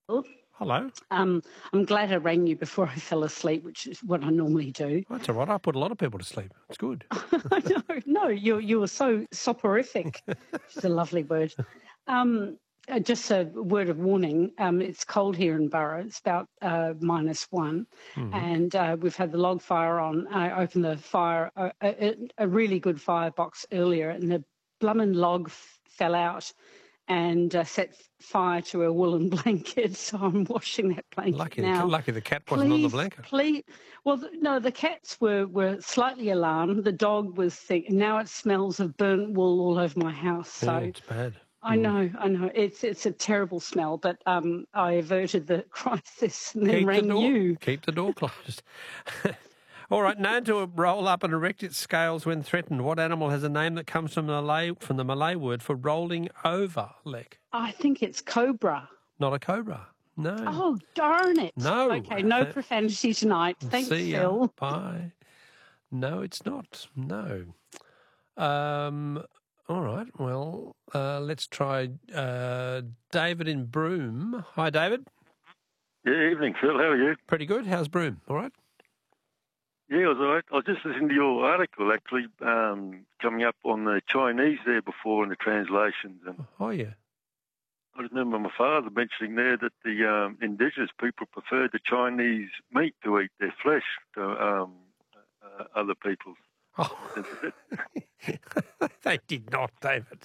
Well, Hello. I'm glad I rang you before I fell asleep, which is what I normally do. That's all right. I put a lot of people to sleep. It's good. No, you were so soporific. It's a lovely word. Just a word of warning. It's cold here in Burra. It's about -1, and we've had the log fire on. I opened the fire, a really good firebox earlier, and the blummin' log fell out and set fire to a woolen blanket. So I'm washing that blanket now. Lucky the cat wasn't on the blanket. Please. Well, no, the cats were slightly alarmed. The dog was sick. Now it smells of burnt wool all over my house. So Yeah, it's bad. I know. It's a terrible smell, but I averted the crisis and then rang you. Keep the door closed. All right, known to roll up and erect its scales when threatened. What animal has a name that comes from the Malay word for rolling over, Lek? I think it's cobra. Not a cobra. No. Oh, darn it. No. Okay, no profanity tonight. Thanks, See ya. Phil. Bye. No, it's not. No. All right, well, let's try David in Broome. Hi, David. Yeah, evening, Phil. How are you? Pretty good. How's Broome? All right? Yeah, I was all right. I was just listening to your article, actually, coming up on the Chinese there before in the translations. And oh, yeah. I remember my father mentioning there that the indigenous people preferred the Chinese meat to eat their flesh to other people's. Oh. They did not, David.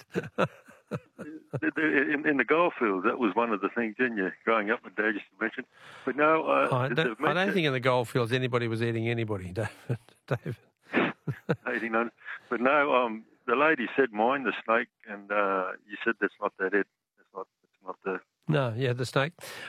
In the goldfields, that was one of the things, didn't you? Growing up, my dad used to mention. But no, I don't think in the goldfields anybody was eating anybody, David. Eating none. But no, the lady said mind the snake, and you said that's not that it. It's not the. No, yeah, the snake.